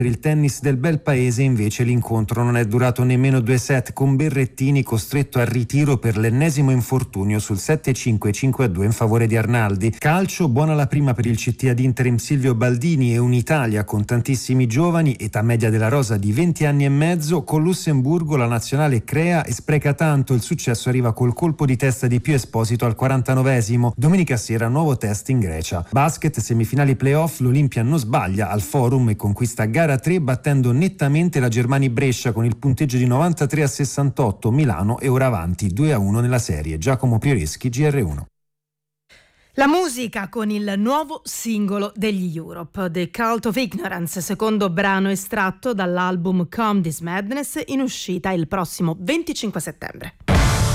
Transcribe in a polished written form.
Per il tennis del bel paese invece l'incontro non è durato nemmeno 2 set, con Berrettini costretto al ritiro per l'ennesimo infortunio sul 7-5-5-2 in favore di Arnaldi. Calcio, buona la prima per il CT ad interim Silvio Baldini e un'Italia con tantissimi giovani, età media della rosa di 20 anni e mezzo. Con Lussemburgo la nazionale crea e spreca tanto, il successo arriva col colpo di testa di Pio Esposito al 49esimo. Domenica sera nuovo test in Grecia. Basket, semifinali playoff, l'Olimpia non sbaglia al Forum e conquista gara 3 battendo nettamente la Germani Brescia con il punteggio di 93-68. Milano è ora avanti 2-1 nella serie. Giacomo Prioreschi, GR1. La musica con il nuovo singolo degli Europe, The Cult of Ignorance, secondo brano estratto dall'album Come This Madness, in uscita il prossimo 25 settembre.